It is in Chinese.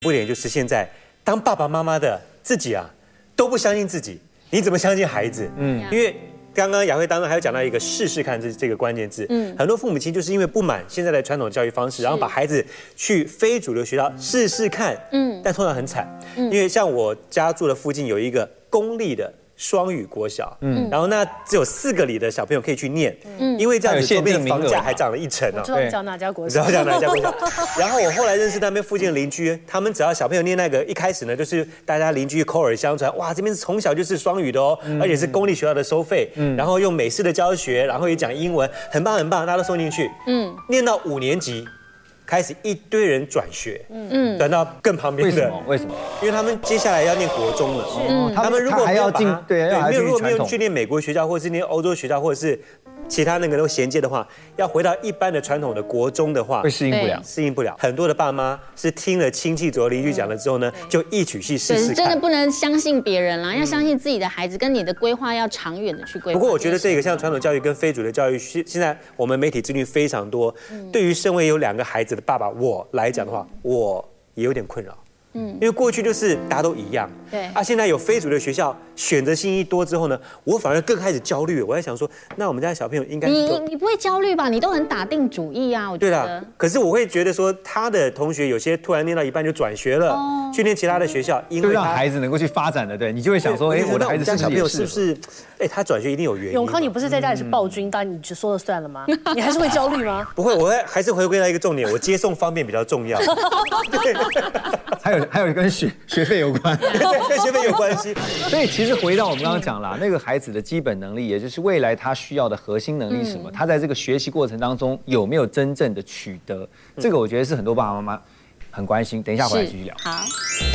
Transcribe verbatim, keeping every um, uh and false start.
不点就是现在当爸爸妈妈的自己啊都不相信自己，你怎么相信孩子？嗯，因为刚刚雅慧当中还有讲到一个试试看这这个关键字，嗯，很多父母亲就是因为不满现在的传统教育方式，然后把孩子去非主流学校试试看，嗯，但通常很惨，因为像我家住的附近有一个公立的双语国小，嗯，然后那只有四个里的小朋友可以去念，嗯，因为这样子周边的房价还涨了一成哦。 知道你讲哪家国小？ 你知道讲哪家国小？然后我后来认识那边附近的邻居，他们只要小朋友念那个，一开始呢就是大家邻居口耳相传，哇，这边从小就是双语的哦，而且是公立学校的收费，嗯，然后用美式的教学，然后也讲英文，很棒很棒，大家都送进去，嗯，念到五年级。开始一堆人转学，嗯，转到更旁边的， 为什么？为什么？ 因为他们接下来要念国中了， 嗯， 他们如果还要进，对， 没有如果没有去念美国学校，或者是念欧洲学校，或者是其他那个都衔接的话，要回到一般的传统的国中的话， 会适应不了， 适应不了。很多的爸妈是听了亲戚左右邻居讲了之后呢，就一起去试试看。 真的不能相信别人啦，要相信自己的孩子，跟你的规划要长远的去规划。 不过我觉得这个像传统教育跟非主流教育，现现在我们媒体资讯非常多。对于身为有两个孩子的爸爸我来讲的话，我也有点困扰。嗯，因为过去就是大家都一样， 对啊，现在有非主流学校，选择性一多之后呢，我反而更开始焦虑。我在想说，那我们家的小朋友应该你你不会焦虑吧？你都很打定主意啊，我觉得。对啦， 可是我会觉得说，他的同学有些突然念到一半就转学了，哦、去念其他的学校，因为让孩子能够去发展的，对你就会想说，哎，我的孩子小朋友是不是？哎，他转学一定有原因。 永康，你不是在家里是暴君，但你只说了算了吗？你还是会焦虑吗？ 不会，我会还是回归到一个重点，我接送方面比较重要。对， 还有还有跟学。学费有关， 对，跟学费有关系。 所以其实回到我们刚刚讲了，那个孩子的基本能力，也就是未来他需要的核心能力是什么？他在这个学习过程当中有没有真正的取得？这个我觉得是很多爸爸妈妈很关心。等一下回来继续聊。 好。